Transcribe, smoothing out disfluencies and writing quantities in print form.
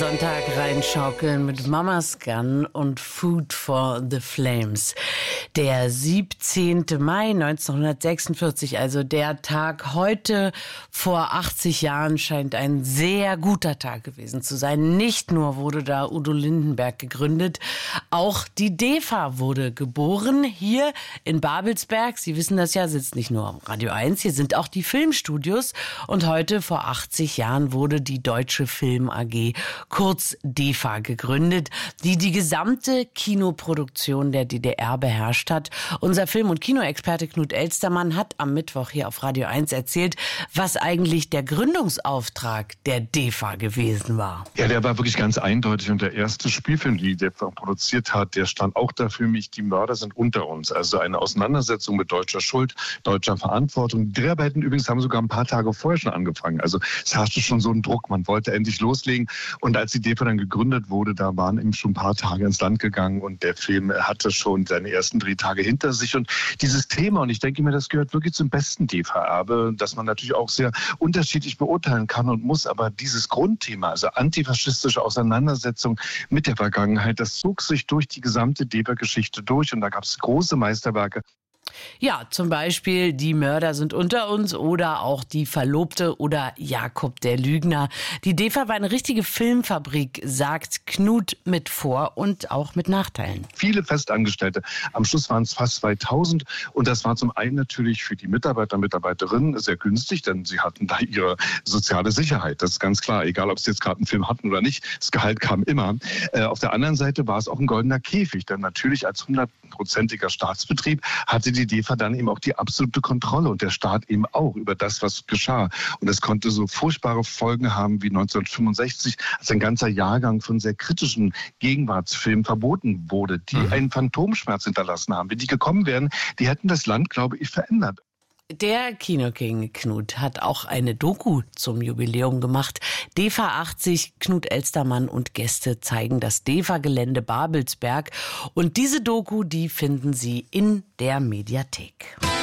Sonntag reinschaukeln mit Mama's Gun und Food for the Flames. Der 17. Mai 1946, also der Tag heute vor 80 Jahren, scheint ein sehr guter Tag gewesen zu sein. Nicht nur wurde da Udo Lindenberg gegründet, auch die DEFA wurde geboren. Hier in Babelsberg, Sie wissen das ja, sitzt nicht nur Radio 1, hier sind auch die Filmstudios. Und heute vor 80 Jahren wurde die Deutsche Film AG, kurz DEFA, gegründet, die die gesamte Kinoproduktion der DDR beherrscht hat. Unser Film- und Kinoexperte Knut Elstermann hat am Mittwoch hier auf Radio 1 erzählt, was eigentlich der Gründungsauftrag der DEFA gewesen war. Ja, der war wirklich ganz eindeutig, und der erste Spielfilm, die DEFA produziert hat, der stand auch dafür, die Mörder sind unter uns. Also eine Auseinandersetzung mit deutscher Schuld, deutscher Verantwortung. Die Dreharbeiten übrigens haben sogar ein paar Tage vorher schon angefangen. Also es herrschte schon so ein Druck, man wollte endlich loslegen. Und als die DEFA dann gegründet wurde, da waren eben schon ein paar Tage ins Land gegangen und der Film hatte schon seine ersten Drehtage hinter sich. Und dieses Thema, und ich denke mir, das gehört wirklich zum besten DEFA-Erbe, dass man natürlich auch sehr unterschiedlich beurteilen kann und muss, aber dieses Grundthema, also antifaschistische Auseinandersetzung mit der Vergangenheit, das zog sich durch die gesamte DEFA-Geschichte durch, und da gab es große Meisterwerke. Ja, zum Beispiel Die Mörder sind unter uns oder auch Die Verlobte oder Jakob der Lügner. Die DEFA war eine richtige Filmfabrik, sagt Knut, mit Vor- und auch mit Nachteilen. Viele Festangestellte, am Schluss waren es fast 2000, und das war zum einen natürlich für die Mitarbeiter und Mitarbeiterinnen sehr günstig, denn sie hatten da ihre soziale Sicherheit, das ist ganz klar, egal ob sie jetzt gerade einen Film hatten oder nicht, das Gehalt kam immer. Auf der anderen Seite war es auch ein goldener Käfig, denn natürlich als 100%iger Staatsbetrieb hatte die DEFA dann eben auch die absolute Kontrolle, und der Staat eben auch, über das, was geschah. Und es konnte so furchtbare Folgen haben wie 1965, als ein ganzer Jahrgang von sehr kritischen Gegenwartsfilmen verboten wurde, die einen Phantomschmerz hinterlassen haben. Wenn die gekommen wären, die hätten das Land, glaube ich, verändert. Der Kinoking Knut hat auch eine Doku zum Jubiläum gemacht. DEFA 80, Knut Elstermann und Gäste zeigen das DEFA-Gelände Babelsberg. Und diese Doku, die finden Sie in der Mediathek.